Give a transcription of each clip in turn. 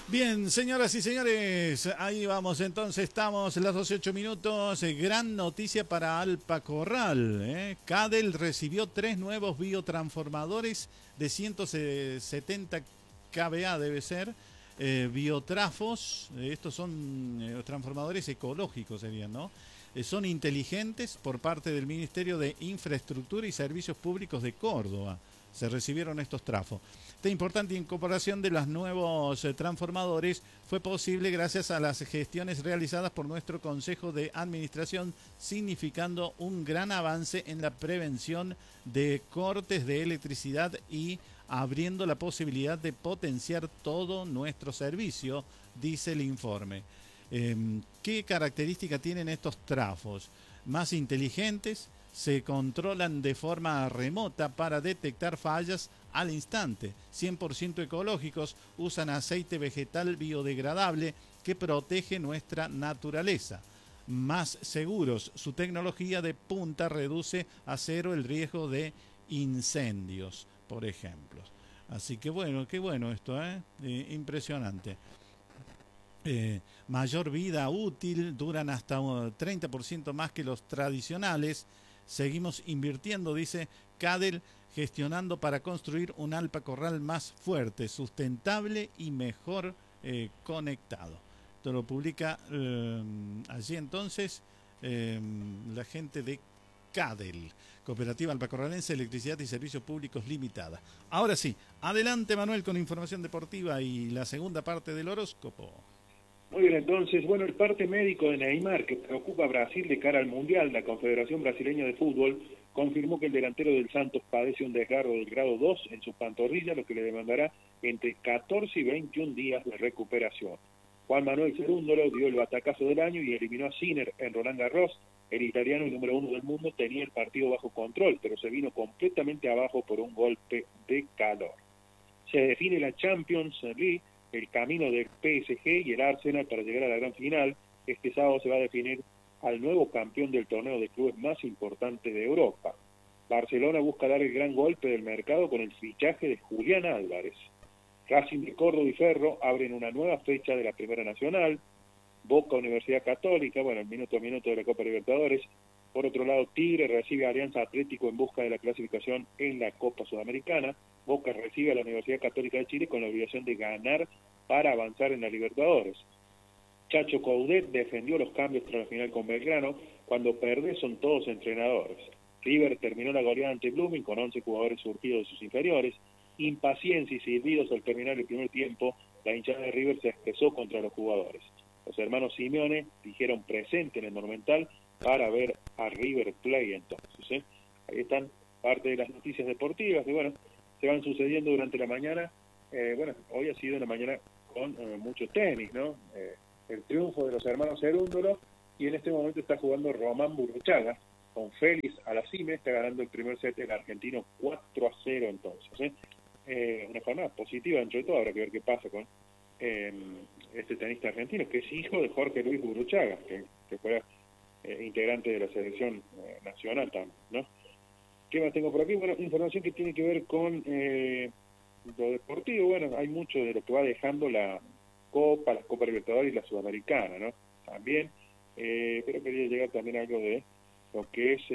Bien, señoras y señores, ahí vamos entonces, estamos las 12:08 minutos. Gran noticia para Alpa Corral. Cadel recibió 3 nuevos biotransformadores de 170 kVA, debe ser. Biotrafos, estos son transformadores ecológicos serían, ¿no? Son inteligentes por parte del Ministerio de Infraestructura y Servicios Públicos de Córdoba. Se recibieron estos trafos. Esta importante incorporación de los nuevos transformadores fue posible gracias a las gestiones realizadas por nuestro Consejo de Administración, significando un gran avance en la prevención de cortes de electricidad y abriendo la posibilidad de potenciar todo nuestro servicio, dice el informe. ¿Qué característica tienen estos trafos? Más inteligentes, se controlan de forma remota para detectar fallas al instante, 100% ecológicos, usan aceite vegetal biodegradable que protege nuestra naturaleza. Más seguros, su tecnología de punta reduce a cero el riesgo de incendios, por ejemplo. Así que bueno, qué bueno esto, impresionante. Mayor vida útil, duran hasta un 30% más que los tradicionales. Seguimos invirtiendo, dice Cadel, gestionando para construir un Alpa Corral más fuerte, sustentable y mejor conectado. Esto lo publica allí entonces la gente de Cadel, Cooperativa Alpacorralense Electricidad y Servicios Públicos Limitada. Ahora sí, adelante Manuel con información deportiva y la segunda parte del horóscopo. Muy bien, entonces, bueno, el parte médico de Neymar que preocupa a Brasil de cara al Mundial, la Confederación Brasileña de Fútbol confirmó que el delantero del Santos padece un desgarro del grado 2 en su pantorrilla, lo que le demandará entre 14 y 21 días de recuperación. Juan Manuel Cerúndolo dio el batacazo del año y eliminó a Sinner en Roland Garros. El italiano y número 1 del mundo tenía el partido bajo control, pero se vino completamente abajo por un golpe de calor. Se define la Champions League, el camino del PSG y el Arsenal para llegar a la gran final. Este sábado se va a definir al nuevo campeón del torneo de clubes más importante de Europa. Barcelona busca dar el gran golpe del mercado con el fichaje de Julián Álvarez. Racing de Córdoba y Ferro abren una nueva fecha de la Primera Nacional. Boca Universidad Católica, bueno, el minuto a minuto de la Copa Libertadores. Por otro lado, Tigre recibe a Alianza Atlético en busca de la clasificación en la Copa Sudamericana. Boca recibe a la Universidad Católica de Chile con la obligación de ganar para avanzar en la Libertadores. Chacho Coudet defendió los cambios tras la final con Belgrano. Cuando perdés son todos entrenadores. River terminó la goleada ante Blooming con 11 jugadores surgidos de sus inferiores. Impaciencia y silbidos al terminar el primer tiempo, la hinchada de River se expresó contra los jugadores. Los hermanos Simeone dijeron presente en el Monumental para ver a River Play entonces. Ahí están parte de las noticias deportivas que bueno, se van sucediendo durante la mañana. Bueno, hoy ha sido una mañana con mucho tenis, ¿no? El triunfo de los hermanos Cerúndolo y en este momento está jugando Román Burruchaga con Félix Alasime, está ganando el primer set el argentino 4-0 entonces. Una jornada positiva dentro de todo, habrá que ver qué pasa con este tenista argentino, que es hijo de Jorge Luis Burruchaga, que fue integrante de la selección nacional también, ¿no? ¿Qué más tengo por aquí? Bueno, información que tiene que ver con lo deportivo. Bueno, hay mucho de lo que va dejando la Copa Libertadores y la Sudamericana, ¿no? También, pero quería llegar también a algo de lo que es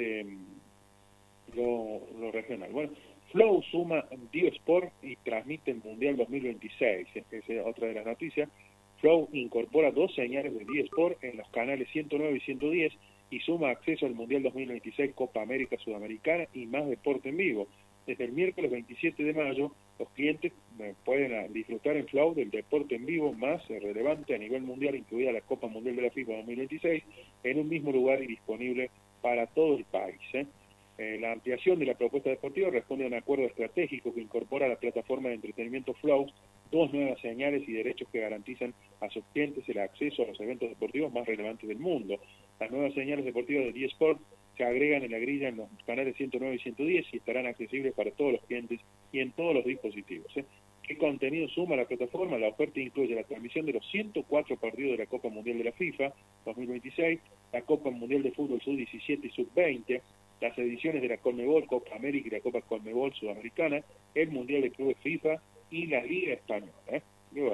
lo regional. Bueno, Flow suma Dio Sport y transmite el Mundial 2026. Esa es otra de las noticias. Flow incorpora 2 señales de Dio Sport en los canales 109 y 110 y suma acceso al Mundial 2026, Copa América Sudamericana y más deporte en vivo. Desde el miércoles 27 de mayo, los clientes pueden disfrutar en Flow del deporte en vivo más relevante a nivel mundial, incluida la Copa Mundial de la FIFA 2026, en un mismo lugar y disponible para todo el país. La ampliación de la propuesta deportiva responde a un acuerdo estratégico que incorpora a la plataforma de entretenimiento Flow 2 nuevas señales y derechos que garantizan a sus clientes el acceso a los eventos deportivos más relevantes del mundo. Las nuevas señales deportivas de eSport se agregan en la grilla en los canales 109 y 110 y estarán accesibles para todos los clientes y en todos los dispositivos. ¿Qué contenido suma la plataforma? La oferta incluye la transmisión de los 104 partidos de la Copa Mundial de la FIFA 2026, la Copa Mundial de Fútbol Sub-17 y Sub-20, las ediciones de la Conmebol, Copa América y la Copa Conmebol Sudamericana, el Mundial de Clubes FIFA y la Liga Española. Y bueno,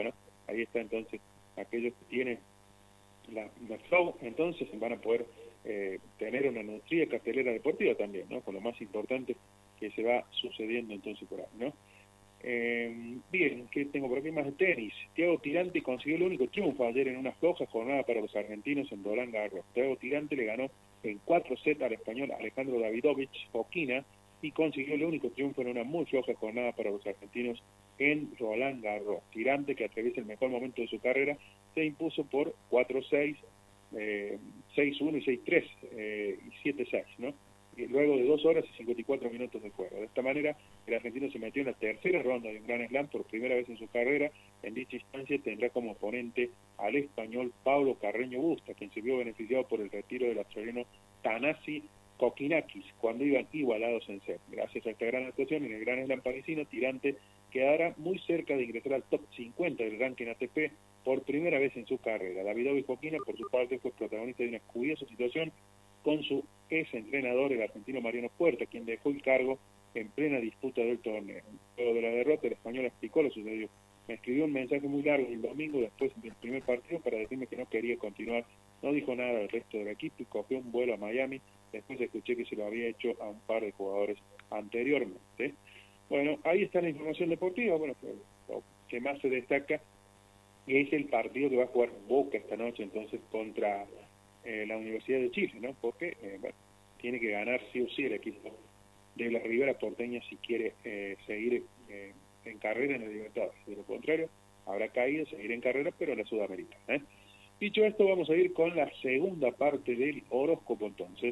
Ahí está entonces, aquellos que tienen la Flow, entonces van a poder tener una nutrida cartelera deportiva también, ¿no? Con lo más importante que se va sucediendo entonces por ahí, ¿no? Bien, ¿qué tengo por aquí más de tenis? Thiago Tirante consiguió el único triunfo ayer en una floja jornada para los argentinos en Roland Garros. Thiago Tirante le ganó en 4 sets al español Alejandro Davidovich Fokina y consiguió el único triunfo en una muy floja jornada para los argentinos en Roland Garros. Tirante, que atraviesa el mejor momento de su carrera, se impuso por 4-6, 6-1 y 6-3 y 7-6, ¿no? Y luego de 2 horas y 54 minutos de juego. De esta manera, el argentino se metió en la tercera ronda de un Grand Slam por primera vez en su carrera. En dicha instancia tendrá como oponente al español Pablo Carreño Busta, quien se vio beneficiado por el retiro del australiano Thanasi Kokkinakis cuando iban igualados en set. Gracias a esta gran actuación en el Grand Slam parisino, Tirante quedará muy cerca de ingresar al top 50 del ranking ATP por primera vez en su carrera. Davidovich Fokina, por su parte, fue protagonista de una curiosa situación con su ex entrenador, el argentino Mariano Puerta, quien dejó el cargo en plena disputa del torneo. Luego de la derrota, el español explicó lo sucedido. Me escribió un mensaje muy largo el domingo después del primer partido para decirme que no quería continuar. No dijo nada al resto del equipo y cogió un vuelo a Miami. Después escuché que se lo había hecho a un par de jugadores anteriormente. Bueno, ahí está la información deportiva. Bueno, lo que más se destaca es el partido que va a jugar Boca esta noche entonces contra la Universidad de Chile, ¿no? Porque bueno, tiene que ganar sí o sí el equipo de la Ribera Porteña si quiere seguir en carrera en el Libertadores. De lo contrario, habrá caído, seguir en carrera, pero en la Sudamericana, ¿eh? Dicho esto, vamos a ir con la segunda parte del horóscopo entonces.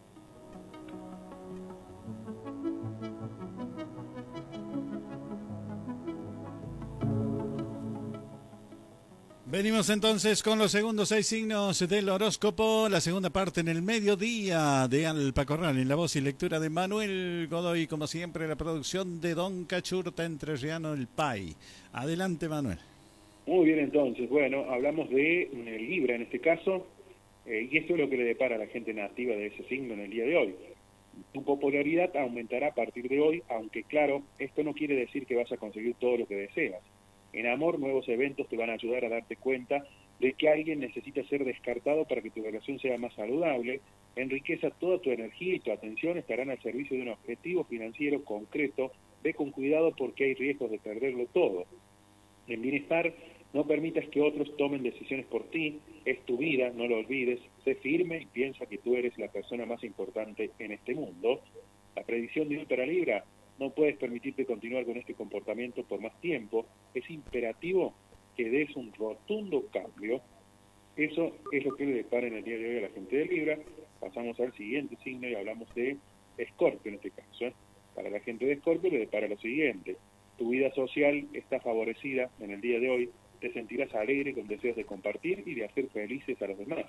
Venimos entonces con los segundos 6 signos del horóscopo, la segunda parte en el mediodía de Alpa Corral, en la voz y lectura de Manuel Godoy, como siempre la producción de Don Cachurta Entrerriano El Pai. Adelante, Manuel. Muy bien, entonces, bueno, hablamos de Libra en este caso, y esto es lo que le depara a la gente nativa de ese signo en el día de hoy. Tu popularidad aumentará a partir de hoy, aunque claro, esto no quiere decir que vas a conseguir todo lo que deseas. En amor, nuevos eventos te van a ayudar a darte cuenta de que alguien necesita ser descartado para que tu relación sea más saludable. En riqueza, toda tu energía y tu atención estarán al servicio de un objetivo financiero concreto. Ve con cuidado porque hay riesgos de perderlo todo. En bienestar, no permitas que otros tomen decisiones por ti. Es tu vida, no lo olvides. Sé firme y piensa que tú eres la persona más importante en este mundo. La predicción de hoy para Libra: no puedes permitirte continuar con este comportamiento por más tiempo. Es imperativo que des un rotundo cambio. Eso es lo que le depara en el día de hoy a la gente de Libra. Pasamos al siguiente signo y hablamos de Escorpio en este caso, ¿eh? Para la gente de Escorpio le depara lo siguiente: tu vida social está favorecida en el día de hoy. Te sentirás alegre con deseos de compartir y de hacer felices a los demás.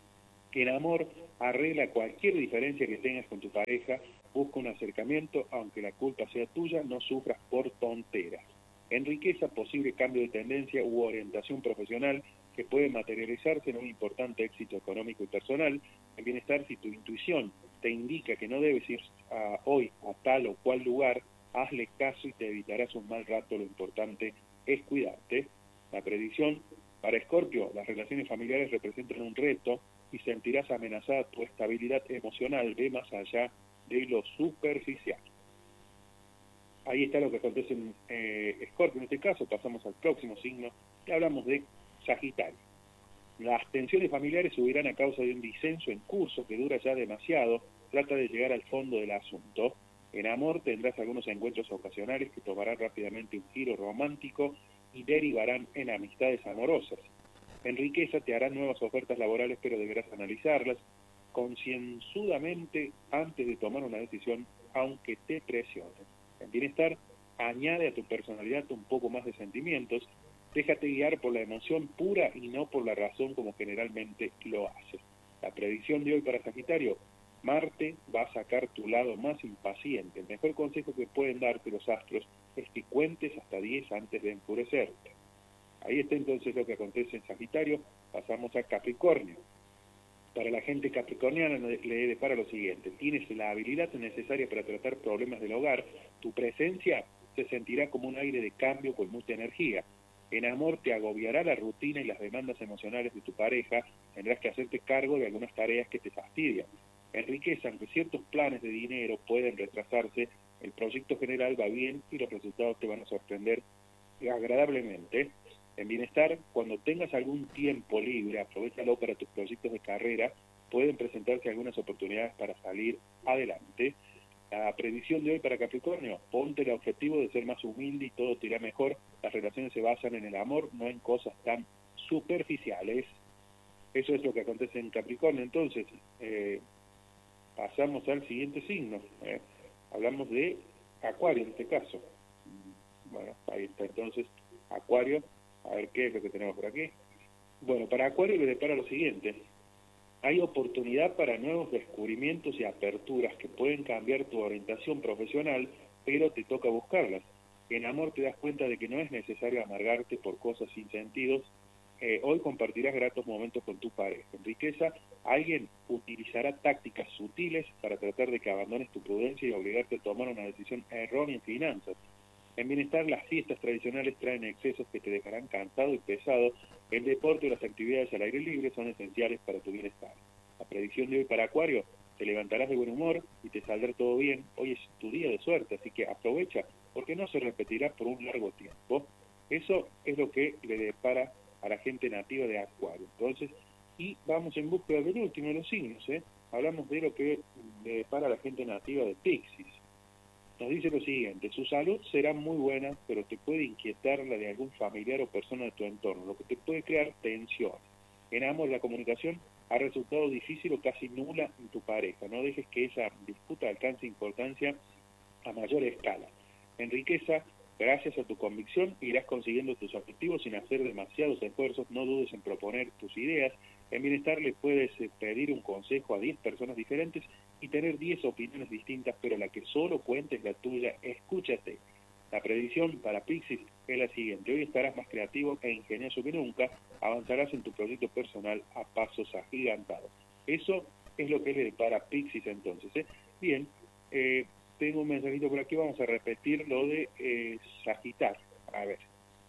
En amor, arregla cualquier diferencia que tengas con tu pareja, busca un acercamiento, aunque la culpa sea tuya, no sufras por tonteras. En riqueza, posible cambio de tendencia u orientación profesional que puede materializarse en un importante éxito económico y personal. En bienestar, si tu intuición te indica que no debes ir hoy a tal o cual lugar, hazle caso y te evitarás un mal rato. Lo importante es cuidarte. La predicción para Escorpio: las relaciones familiares representan un reto y sentirás amenazada tu estabilidad emocional. Ve más allá de lo superficial. Ahí está lo que acontece en Escorpio. En este caso pasamos al próximo signo y hablamos de Sagitario. Las tensiones familiares subirán a causa de un disenso en curso que dura ya demasiado. Trata de llegar al fondo del asunto. En amor, tendrás algunos encuentros ocasionales que tomarán rápidamente un giro romántico y derivarán en amistades amorosas. En riqueza, te harán nuevas ofertas laborales, pero deberás analizarlas concienzudamente antes de tomar una decisión, aunque te presionen. En bienestar, añade a tu personalidad un poco más de sentimientos. Déjate guiar por la emoción pura y no por la razón como generalmente lo haces. La predicción de hoy para Sagitario: Marte va a sacar tu lado más impaciente. El mejor consejo que pueden darte los astros es que cuentes hasta 10 antes de enfurecerte. Ahí está entonces lo que acontece en Sagitario. Pasamos a Capricornio. Para la gente capricorniana le depara lo siguiente: tienes la habilidad necesaria para tratar problemas del hogar. Tu presencia se sentirá como un aire de cambio con mucha energía. En amor te agobiará la rutina y las demandas emocionales de tu pareja, tendrás que hacerte cargo de algunas tareas que te fastidian. En riqueza, aunque ciertos planes de dinero pueden retrasarse, el proyecto general va bien y los resultados te van a sorprender agradablemente. En bienestar, cuando tengas algún tiempo libre, aprovéchalo para tus proyectos de carrera, pueden presentarse algunas oportunidades para salir adelante. La predicción de hoy para Capricornio: ponte el objetivo de ser más humilde y todo te irá mejor. Las relaciones se basan en el amor, no en cosas tan superficiales. Eso es lo que acontece en Capricornio. Entonces, pasamos al siguiente signo. Hablamos de Acuario en este caso. Bueno, ahí está entonces Acuario. A ver qué es lo que tenemos por aquí. Bueno, para Acuario le depara lo siguiente: hay oportunidad para nuevos descubrimientos y aperturas que pueden cambiar tu orientación profesional, pero te toca buscarlas. En amor te das cuenta de que no es necesario amargarte por cosas sin sentido. Hoy compartirás gratos momentos con tu pareja. En riqueza, alguien utilizará tácticas sutiles para tratar de que abandones tu prudencia y obligarte a tomar una decisión errónea en finanzas. En bienestar, las fiestas tradicionales traen excesos que te dejarán cansado y pesado. El deporte y las actividades al aire libre son esenciales para tu bienestar. La predicción de hoy para Acuario: te levantarás de buen humor y te saldrá todo bien. Hoy es tu día de suerte, así que aprovecha, porque no se repetirá por un largo tiempo. Eso es lo que le depara a la gente nativa de Acuario. Entonces, y vamos en búsqueda del último de los signos. Hablamos de lo que le depara a la gente nativa de Piscis. Nos dice lo siguiente: su salud será muy buena, pero te puede inquietar la de algún familiar o persona de tu entorno, lo que te puede crear tensión. En amor, la comunicación ha resultado difícil o casi nula en tu pareja. No dejes que esa disputa alcance importancia a mayor escala. En riqueza, gracias a tu convicción, irás consiguiendo tus objetivos sin hacer demasiados esfuerzos. No dudes en proponer tus ideas. En bienestar, le puedes pedir un consejo a 10 personas diferentes y tener 10 opiniones distintas, pero la que solo cuente es la tuya. Escúchate. La predicción para Piscis es la siguiente: hoy estarás más creativo e ingenioso que nunca, avanzarás en tu proyecto personal a pasos agigantados. Eso es lo que le depara Piscis entonces. Bien, tengo un mensajito por aquí, vamos a repetir lo de Sagitario. A ver,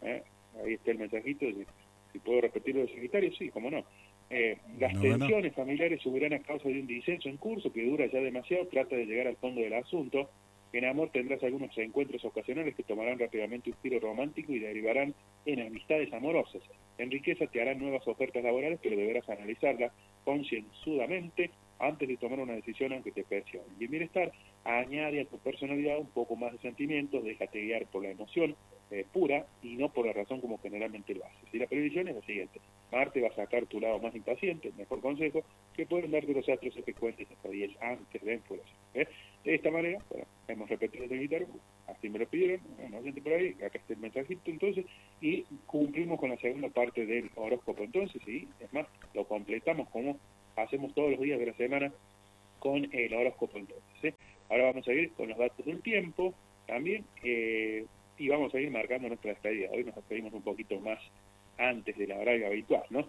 ahí está el mensajito, si puedo repetir lo de Sagitario, sí, cómo no. Las tensiones familiares subirán a causa de un disenso en curso que dura ya demasiado. Trata de llegar al fondo del asunto. En amor tendrás algunos encuentros ocasionales que tomarán rápidamente un giro romántico y derivarán en amistades amorosas. En riqueza te harán nuevas ofertas laborales, pero deberás analizarlas concienzudamente antes de tomar una decisión, aunque te presione. Y en bienestar, añade a tu personalidad un poco más de sentimientos, déjate guiar por la emoción pura y no por la razón como generalmente lo haces. Y la previsión es la siguiente: Marte va a sacar tu lado más impaciente. El mejor consejo que pueden darte los astros es que cuentes hasta 10 antes de enfurarse. De esta manera, bueno, hemos repetido el guitarra, así me lo pidieron, bueno, gente por ahí, acá está el mensajito entonces, y cumplimos con la segunda parte del horóscopo entonces, y es más, lo completamos como hacemos todos los días de la semana con el horóscopo entonces. Ahora vamos a ir con los datos del tiempo también, y vamos a ir marcando nuestra despedida. Hoy nos despedimos un poquito más antes del horario habitual, ¿no?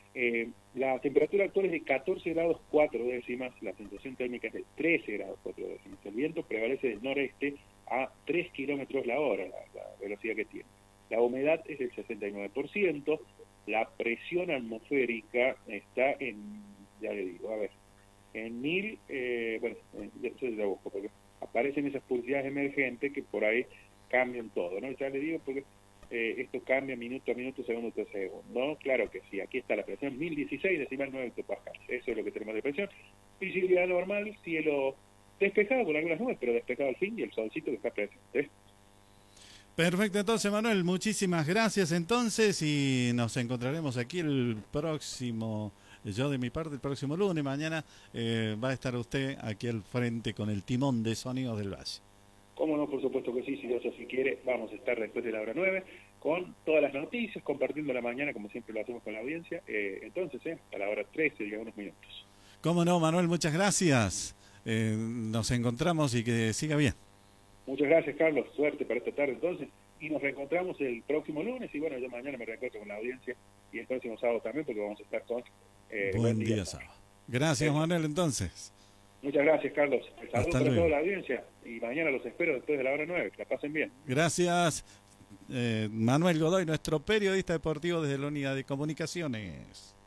La temperatura actual es de 14 grados 4 décimas, la sensación térmica es de 13 grados 4 décimas. El viento prevalece del noreste a 3 kilómetros la hora, la velocidad que tiene. La humedad es del 69%, la presión atmosférica está en, ya le digo, a ver, en 1000, bueno, eso ya busco, porque aparecen esas pulsidades emergentes que por ahí cambian todo, ¿no? Ya le digo porque esto cambia minuto a minuto, segundo a segundo, ¿no? Claro que sí, aquí está la presión, 1016 decimal 9 hectopascales, eso es lo que tenemos de presión. Visibilidad normal, cielo despejado con algunas nubes, pero despejado al fin, y el solcito que está presente. Perfecto, entonces Manuel, muchísimas gracias entonces, y nos encontraremos aquí el próximo, yo de mi parte el próximo lunes. Mañana va a estar usted aquí al frente con el timón de Sonidos del Valle. Cómo no, por supuesto que sí, si Dios así quiere, vamos a estar después de la hora 9 con todas las noticias, compartiendo la mañana como siempre lo hacemos con la audiencia. Entonces, a la hora 13, ya unos minutos. Cómo no, Manuel, muchas gracias. Nos encontramos y que siga bien. Muchas gracias, Carlos. Suerte para esta tarde entonces. Y nos reencontramos el próximo lunes. Y bueno, yo mañana me reencuentro con la audiencia. Y el próximo sábado también, porque vamos a estar con... buen día sábado. Gracias, Manuel, entonces. Muchas gracias, Carlos. Saludos para toda la audiencia. Y mañana los espero después de la hora 9. Que la pasen bien. Gracias. Manuel Godoy, nuestro periodista deportivo desde la Unidad de Comunicaciones.